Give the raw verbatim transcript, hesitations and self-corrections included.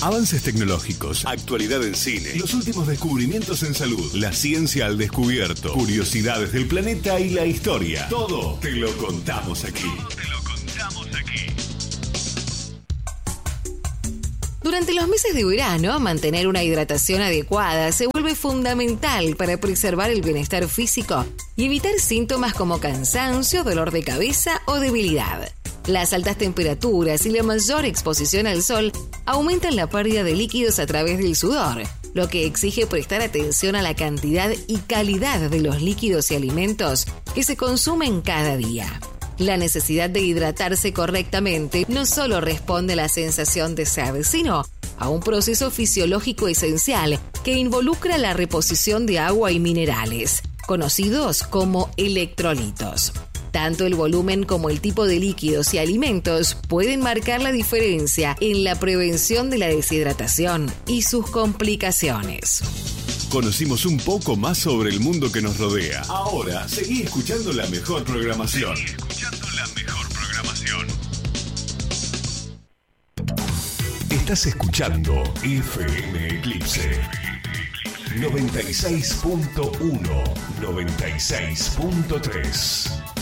Avances tecnológicos, actualidad en cine, los últimos descubrimientos en salud, la ciencia al descubierto, curiosidades del planeta y la historia. Todo te lo contamos aquí. Todo te lo contamos aquí. Durante los meses de verano, mantener una hidratación adecuada se vuelve fundamental para preservar el bienestar físico y evitar síntomas como cansancio, dolor de cabeza o debilidad. Las altas temperaturas y la mayor exposición al sol aumentan la pérdida de líquidos a través del sudor, lo que exige prestar atención a la cantidad y calidad de los líquidos y alimentos que se consumen cada día. La necesidad de hidratarse correctamente no solo responde a la sensación de sed, sino a un proceso fisiológico esencial que involucra la reposición de agua y minerales, conocidos como electrolitos. Tanto el volumen como el tipo de líquidos y alimentos pueden marcar la diferencia en la prevención de la deshidratación y sus complicaciones. Conocimos un poco más sobre el mundo que nos rodea. Ahora, seguí escuchando la mejor programación. Seguí escuchando la mejor programación. Estás escuchando F M Eclipse. noventa y seis punto uno, noventa y seis punto tres.